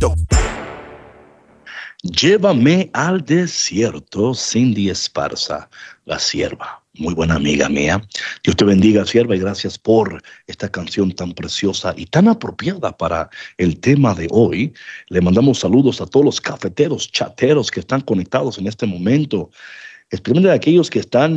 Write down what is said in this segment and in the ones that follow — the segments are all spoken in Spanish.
Llévame al desierto, Cindy Esparza, la sierva. Muy buena amiga mía. Dios te bendiga, sierva, y gracias por esta canción tan preciosa y tan apropiada para el tema de hoy. Le mandamos saludos a todos los cafeteros, chateros que están conectados en este momento, especialmente a aquellos que están,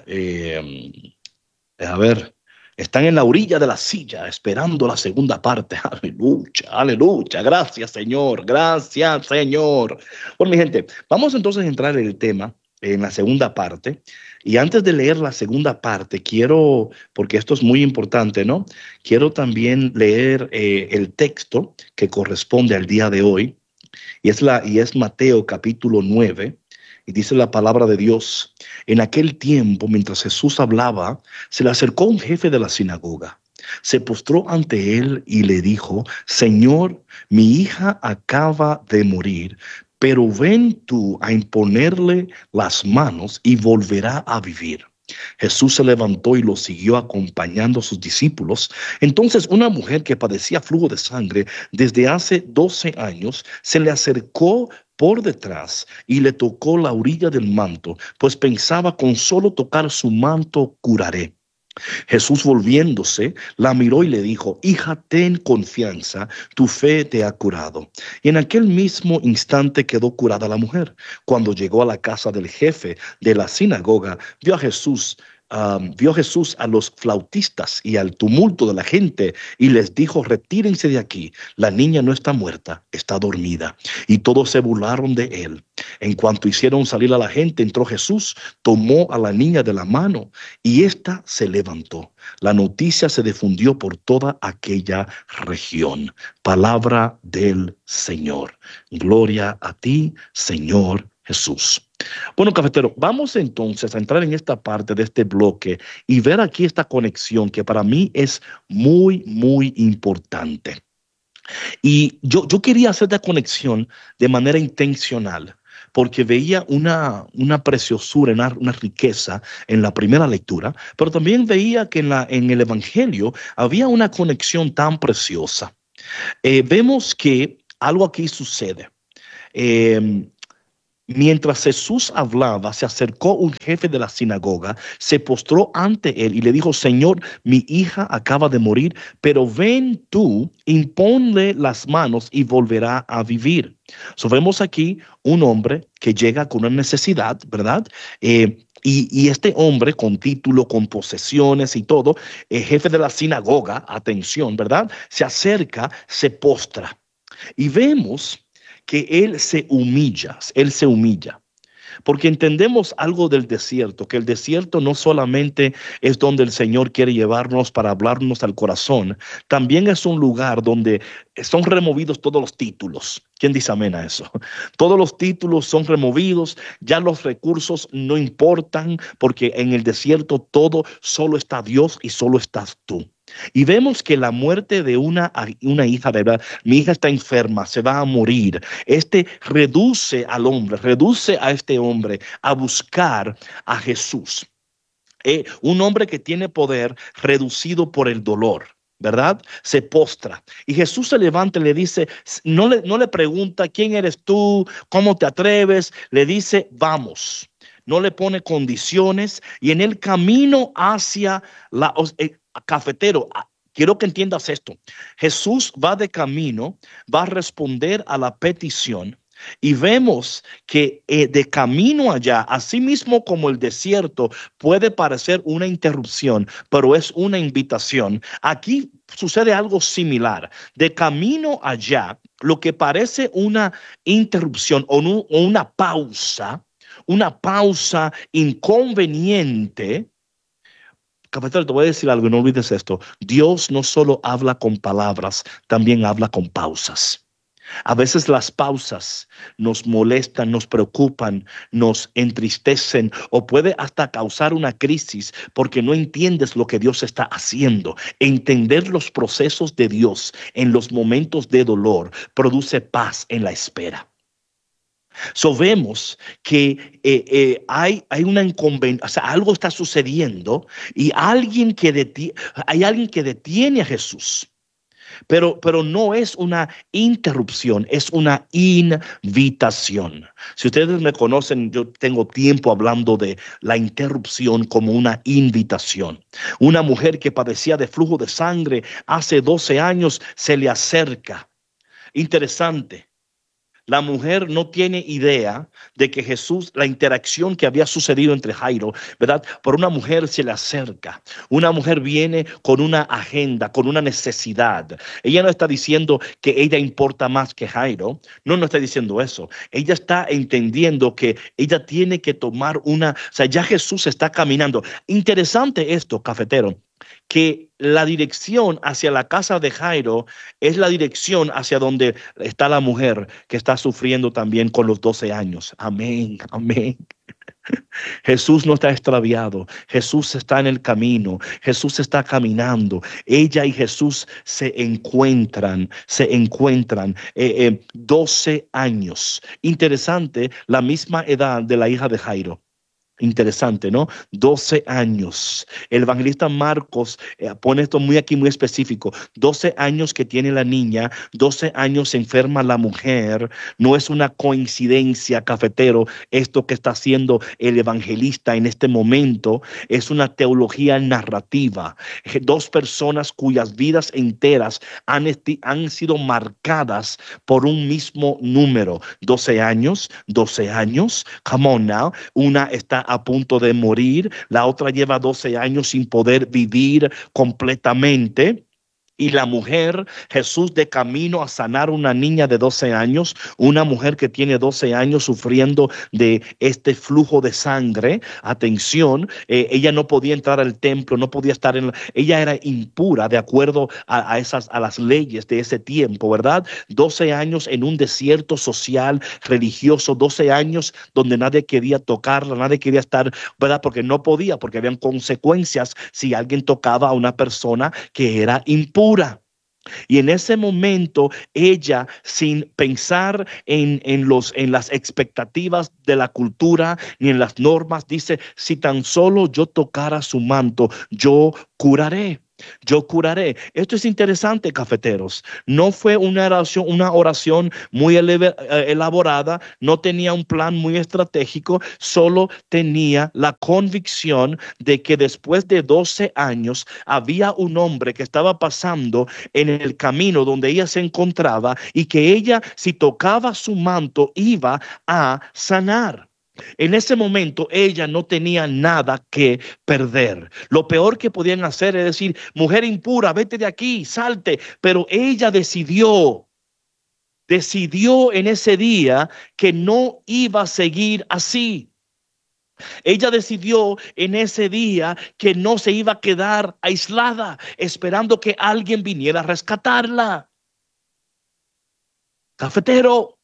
a ver, están en la orilla de la silla esperando la segunda parte. Aleluya, aleluya. Gracias, Señor. Gracias, Señor. Bueno, mi gente, vamos entonces a entrar en el tema, en la segunda parte. Y antes de leer la segunda parte, quiero, porque esto es muy importante, ¿no? Quiero también leer el texto que corresponde al día de hoy. Y es Mateo capítulo 9. Y dice la palabra de Dios: en aquel tiempo, mientras Jesús hablaba, se le acercó un jefe de la sinagoga. Se postró ante él y le dijo: Señor, mi hija acaba de morir, pero ven tú a imponerle las manos y volverá a vivir. Jesús se levantó y lo siguió acompañando a sus discípulos. Entonces una mujer que padecía flujo de sangre desde hace 12 años se le acercó por detrás y le tocó la orilla del manto, pues pensaba: con solo tocar su manto curaré. Jesús, volviéndose, la miró y le dijo: hija, ten confianza, tu fe te ha curado. Y en aquel mismo instante quedó curada la mujer. Cuando llegó a la casa del jefe de la sinagoga, vio Jesús a los flautistas y al tumulto de la gente y les dijo: retírense de aquí, la niña no está muerta, está dormida. Y todos se burlaron de él. En cuanto hicieron salir a la gente, entró Jesús, tomó a la niña de la mano y ésta se levantó. La noticia se difundió por toda aquella región. Palabra del Señor. Gloria a ti, Señor Jesús. Bueno, cafetero, vamos entonces a entrar en esta parte de este bloque y ver aquí esta conexión que para mí es muy, muy importante. Y yo quería hacer esta conexión de manera intencional, porque veía una preciosura, una riqueza en la primera lectura, pero también veía que en el Evangelio había una conexión tan preciosa. Vemos que algo aquí sucede. Eh, Mientras Jesús hablaba, se acercó un jefe de la sinagoga, se postró ante él y le dijo: Señor, mi hija acaba de morir, pero ven tú, imponle las manos y volverá a vivir. Vemos aquí un hombre que llega con una necesidad, ¿verdad? Y este hombre con título, con posesiones y todo, jefe de la sinagoga, atención, ¿verdad? Se acerca, se postra y vemos que él se humilla, porque entendemos algo del desierto, que el desierto no solamente es donde el Señor quiere llevarnos para hablarnos al corazón, también es un lugar donde son removidos todos los títulos. ¿Quién dice amén a eso? Todos los títulos son removidos, ya los recursos no importan, porque en el desierto todo, solo está Dios y solo estás tú. Y vemos que la muerte de una hija, de verdad, mi hija está enferma, se va a morir. Este reduce al hombre, reduce a este hombre a buscar a Jesús. Un hombre que tiene poder reducido por el dolor, ¿verdad? Se postra. Y Jesús se levanta y le dice, no le pregunta: ¿quién eres tú? ¿Cómo te atreves? Le dice: vamos. No le pone condiciones. Y en el camino hacia cafetero, quiero que entiendas esto. Jesús va de camino, va a responder a la petición. Y vemos que de camino allá, así mismo como el desierto puede parecer una interrupción, pero es una invitación. Aquí sucede algo similar. De camino allá, lo que parece una interrupción o una pausa inconveniente. Cafetero, te voy a decir algo y no olvides esto. Dios no solo habla con palabras, también habla con pausas. A veces las pausas nos molestan, nos preocupan, nos entristecen o puede hasta causar una crisis porque no entiendes lo que Dios está haciendo. Entender los procesos de Dios en los momentos de dolor produce paz en la espera. Vemos que hay una inconveniencia, o sea, algo está sucediendo y hay alguien que detiene a Jesús. Pero no es una interrupción, es una invitación. Si ustedes me conocen, yo tengo tiempo hablando de la interrupción como una invitación. Una mujer que padecía de flujo de sangre hace 12 años se le acerca. Interesante. La mujer no tiene idea de que Jesús, la interacción que había sucedido entre Jairo, ¿verdad? Por una mujer se le acerca. Una mujer viene con una agenda, con una necesidad. Ella no está diciendo que ella importa más que Jairo. No, no está diciendo eso. Ella está entendiendo que ella tiene que tomar una, o sea, ya Jesús está caminando. Interesante esto, cafetero, que la dirección hacia la casa de Jairo es la dirección hacia donde está la mujer que está sufriendo también con los 12 años. Amén, amén. Jesús no está extraviado. Jesús está en el camino. Jesús está caminando. Ella y Jesús se encuentran 12 años. Interesante, la misma edad de la hija de Jairo. Interesante, ¿no? 12 años. El evangelista Marcos pone esto muy específico. 12 años que tiene la niña, 12 años se enferma la mujer. No es una coincidencia, cafetero, esto que está haciendo el evangelista en este momento. Es una teología narrativa. Dos personas cuyas vidas enteras han sido marcadas por un mismo número. 12 años, 12 años. Come on now. Una está a punto de morir, la otra lleva 12 años sin poder vivir completamente. Y la mujer, Jesús de camino a sanar una niña de 12 años, una mujer que tiene 12 años sufriendo de este flujo de sangre. Atención, ella no podía entrar al templo, no podía estar ella era impura de acuerdo a las leyes de ese tiempo, ¿verdad? 12 años en un desierto social, religioso, 12 años donde nadie quería tocarla, nadie quería estar, ¿verdad? Porque no podía, porque habían consecuencias si alguien tocaba a una persona que era impura. Y en ese momento ella, sin pensar en las expectativas de la cultura ni en las normas, dice: si tan solo yo tocara su manto, yo curaré. Yo curaré. Esto es interesante, cafeteros. No fue una oración muy elaborada, no tenía un plan muy estratégico, solo tenía la convicción de que después de 12 años había un hombre que estaba pasando en el camino donde ella se encontraba y que ella, si tocaba su manto, iba a sanar. En ese momento ella no tenía nada que perder. Lo peor que podían hacer es decir: mujer impura, vete de aquí, salte. Pero ella decidió en ese día que no iba a seguir así. Ella decidió en ese día que no se iba a quedar aislada esperando que alguien viniera a rescatarla. Cafetero,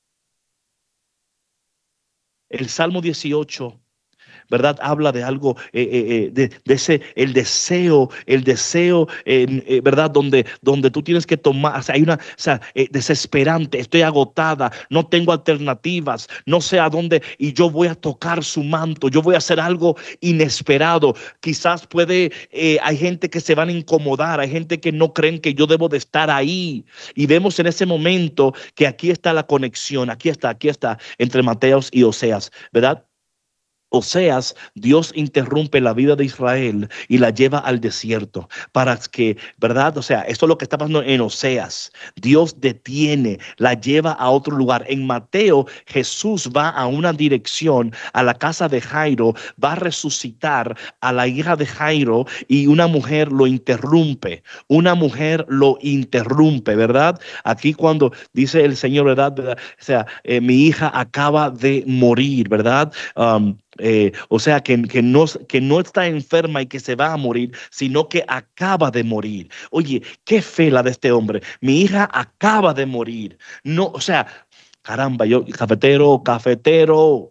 el Salmo 18, ¿verdad? Habla de algo, de ese, el deseo, ¿verdad? Donde tú tienes que tomar, o sea, hay una, o sea, desesperante, estoy agotada, no tengo alternativas, no sé a dónde, y yo voy a tocar su manto, yo voy a hacer algo inesperado. Quizás hay gente que se van a incomodar, hay gente que no creen que yo debo de estar ahí. Y vemos en ese momento que aquí está la conexión, aquí está, entre Mateos y Oseas, ¿verdad? Oseas, Dios interrumpe la vida de Israel y la lleva al desierto para que, ¿verdad? O sea, esto es lo que está pasando en Oseas. Dios detiene, la lleva a otro lugar. En Mateo, Jesús va a una dirección, a la casa de Jairo, va a resucitar a la hija de Jairo y una mujer lo interrumpe. Una mujer lo interrumpe, ¿verdad? Aquí cuando dice el Señor, ¿verdad? O sea, mi hija acaba de morir, ¿verdad? O sea, que no está enferma y que se va a morir, sino que acaba de morir. Oye, qué fe la de este hombre. Mi hija acaba de morir. No, o sea, caramba, cafetero,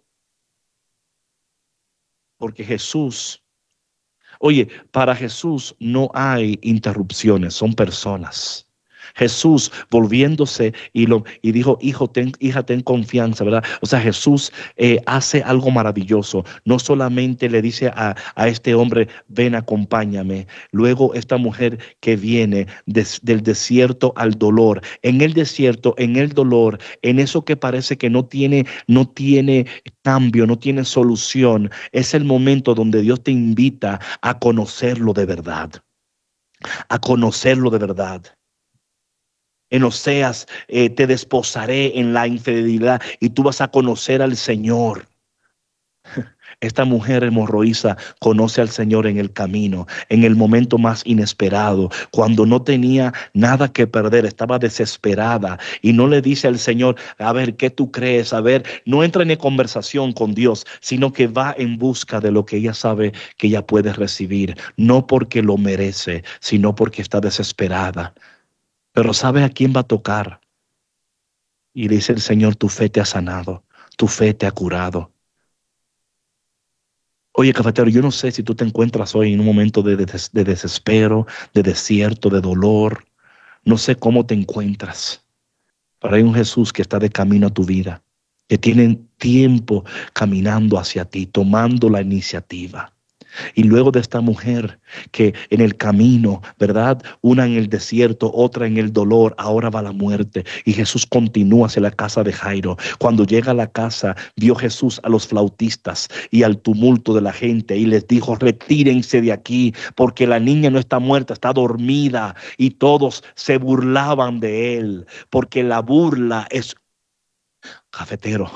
porque Jesús, oye, para Jesús no hay interrupciones, son personas. Jesús volviéndose y dijo, hija, ten confianza, ¿verdad? O sea, Jesús hace algo maravilloso. No solamente le dice a este hombre, ven, acompáñame. Luego esta mujer que viene del desierto al dolor, en el desierto, en el dolor, en eso que parece que no tiene cambio, no tiene solución, es el momento donde Dios te invita a conocerlo de verdad, a conocerlo de verdad. En Oseas, te desposaré en la infidelidad y tú vas a conocer al Señor. Esta mujer hemorroísa conoce al Señor en el camino, en el momento más inesperado, cuando no tenía nada que perder, estaba desesperada y no le dice al Señor, a ver, ¿qué tú crees? A ver, no entra en conversación con Dios, sino que va en busca de lo que ella sabe que ella puede recibir, no porque lo merece, sino porque está desesperada. Pero ¿sabe a quién va a tocar? Y dice el Señor, tu fe te ha sanado, tu fe te ha curado. Oye, cafetero, yo no sé si tú te encuentras hoy en un momento de desespero, de desierto, de dolor. No sé cómo te encuentras, pero hay un Jesús que está de camino a tu vida, que tiene tiempo caminando hacia ti, tomando la iniciativa. Y luego de esta mujer que en el camino, ¿verdad? Una en el desierto, otra en el dolor, ahora va la muerte. Y Jesús continúa hacia la casa de Jairo. Cuando llega a la casa, vio Jesús a los flautistas y al tumulto de la gente y les dijo, retírense de aquí porque la niña no está muerta, está dormida. Y todos se burlaban de él porque la burla es cafetero.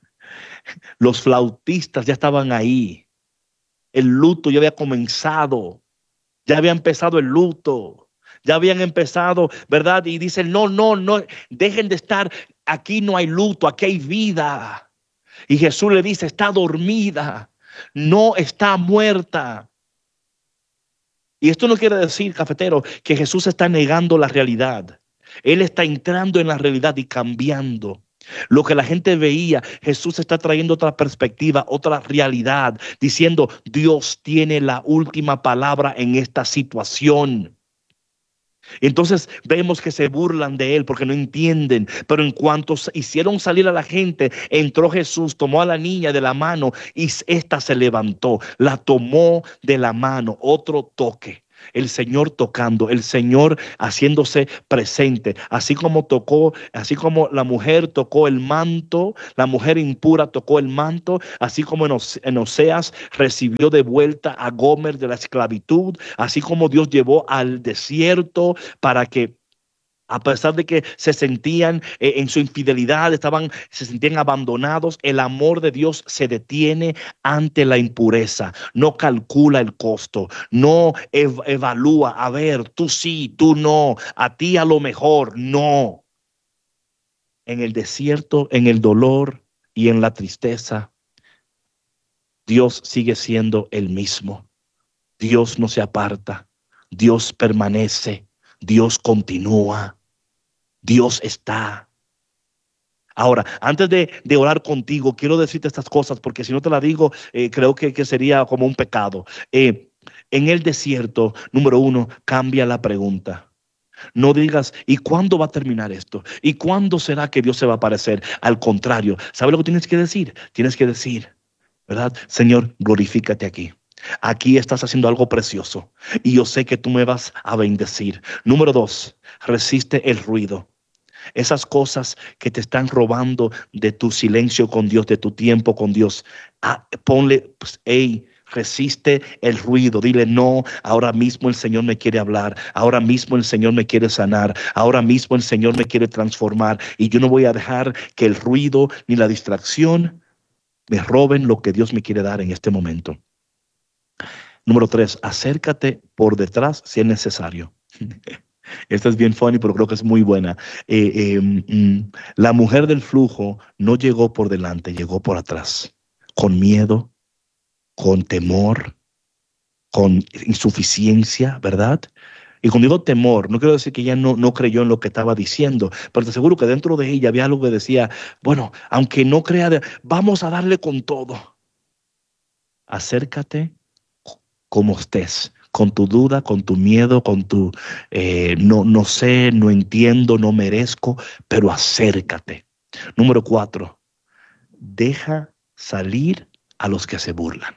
Los flautistas ya estaban ahí. El luto ya había comenzado, ya había empezado el luto, ya habían empezado, ¿verdad? Y dicen, no, no, no, dejen de estar, aquí no hay luto, aquí hay vida. Y Jesús le dice, está dormida, no está muerta. Y esto no quiere decir, cafetero, que Jesús está negando la realidad. Él está entrando en la realidad y cambiando. Lo que la gente veía, Jesús está trayendo otra perspectiva, otra realidad, diciendo, Dios tiene la última palabra en esta situación. Entonces vemos que se burlan de él porque no entienden, pero en cuanto hicieron salir a la gente, entró Jesús, tomó a la niña de la mano y ésta se levantó, la tomó de la mano, otro toque. El Señor tocando, el Señor haciéndose presente, así como tocó, así como la mujer tocó el manto, la mujer impura tocó el manto, así como en Oseas recibió de vuelta a Gomer de la esclavitud, así como Dios llevó al desierto para que a pesar de que se sentían en su infidelidad, se sentían abandonados, el amor de Dios se detiene ante la impureza, no calcula el costo, no evalúa, a ver, tú sí, tú no, a ti a lo mejor, no. En el desierto, en el dolor y en la tristeza, Dios sigue siendo el mismo. Dios no se aparta, Dios permanece, Dios continúa, Dios está. Ahora, antes de orar contigo, quiero decirte estas cosas porque si no te las digo, creo que sería como un pecado. En el desierto, número uno, cambia la pregunta. No digas, ¿y cuándo va a terminar esto? ¿Y cuándo será que Dios se va a aparecer? Al contrario, ¿sabes lo que tienes que decir? Tienes que decir, ¿verdad? Señor, glorifícate aquí. Aquí estás haciendo algo precioso y yo sé que tú me vas a bendecir. Número dos, resiste el ruido. Esas cosas que te están robando de tu silencio con Dios, de tu tiempo con Dios. Ponle, pues, resiste el ruido. Dile, no, ahora mismo el Señor me quiere hablar. Ahora mismo el Señor me quiere sanar. Ahora mismo el Señor me quiere transformar. Y yo no voy a dejar que el ruido ni la distracción me roben lo que Dios me quiere dar en este momento. Número tres, acércate por detrás si es necesario. Esta es bien funny, pero creo que es muy buena. La mujer del flujo no llegó por delante, llegó por atrás, con miedo, con temor, con insuficiencia, ¿verdad? Y cuando digo temor, no quiero decir que ella no creyó en lo que estaba diciendo, pero te aseguro que dentro de ella había algo que decía, bueno, aunque no crea, vamos a darle con todo. Acércate como estés, con tu duda, con tu miedo, con tu no sé, no entiendo, no merezco, pero acércate. Número 4, deja salir a los que se burlan.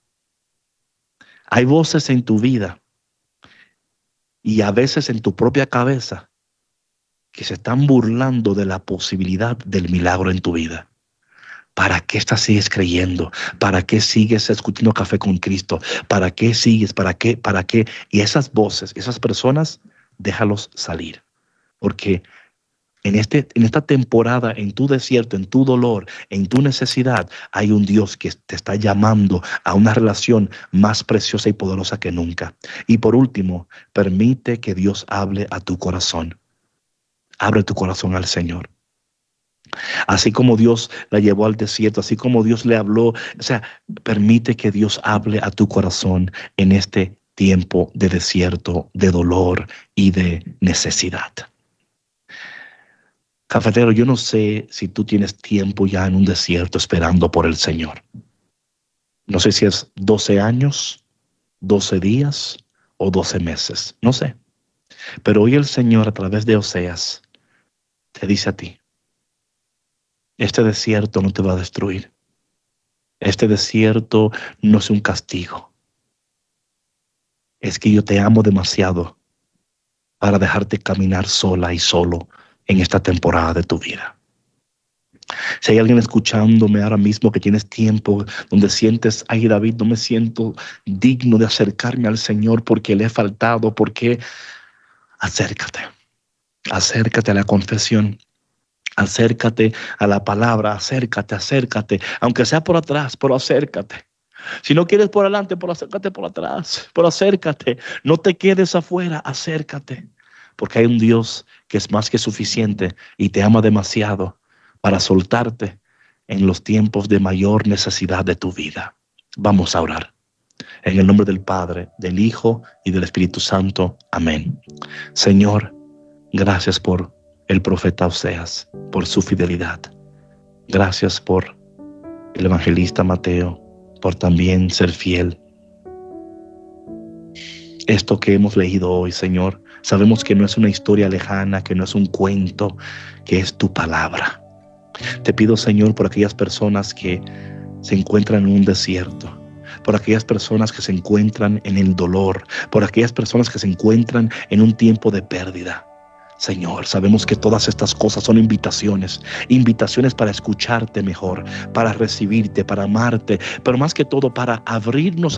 Hay voces en tu vida y a veces en tu propia cabeza que se están burlando de la posibilidad del milagro en tu vida. ¿Para qué estás sigues creyendo? ¿Para qué sigues escuchando Café con Cristo? ¿Para qué sigues? ¿Para qué? ¿Para qué? Y esas voces, esas personas, déjalos salir. Porque en esta temporada, en tu desierto, en tu dolor, en tu necesidad, hay un Dios que te está llamando a una relación más preciosa y poderosa que nunca. Y por último, permite que Dios hable a tu corazón. Abre tu corazón al Señor. Así como Dios la llevó al desierto, así como Dios le habló, o sea, permite que Dios hable a tu corazón en este tiempo de desierto, de dolor y de necesidad. Cafetero, yo no sé si tú tienes tiempo ya en un desierto esperando por el Señor. No sé si es 12 años, 12 días o 12 meses, no sé. Pero hoy el Señor a través de Oseas te dice a ti, este desierto no te va a destruir. Este desierto no es un castigo. Es que yo te amo demasiado para dejarte caminar sola y solo en esta temporada de tu vida. Si hay alguien escuchándome ahora mismo que tienes tiempo donde sientes, ay David, no me siento digno de acercarme al Señor porque le he faltado, porque acércate, acércate a la confesión. Acércate a la palabra, acércate, aunque sea por atrás, pero acércate. Si no quieres por adelante, pero acércate por atrás, pero acércate. No te quedes afuera, acércate. Porque hay un Dios que es más que suficiente y te ama demasiado para soltarte en los tiempos de mayor necesidad de tu vida. Vamos a orar. En el nombre del Padre, del Hijo y del Espíritu Santo. Amén. Señor, gracias por el profeta Oseas, por su fidelidad. Gracias por el evangelista Mateo, por también ser fiel. Esto que hemos leído hoy, Señor, sabemos que no es una historia lejana, que no es un cuento, que es tu palabra. Te pido, Señor, por aquellas personas que se encuentran en un desierto, por aquellas personas que se encuentran en el dolor, por aquellas personas que se encuentran en un tiempo de pérdida. Señor, sabemos que todas estas cosas son invitaciones, invitaciones para escucharte mejor, para recibirte, para amarte, pero más que todo para abrirnos